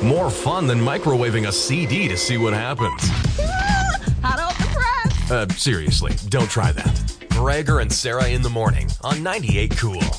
More fun than microwaving a CD to see what happens. Hot off the press. Seriously, don't try that. Greger and Sarah in the morning on 98 Cool.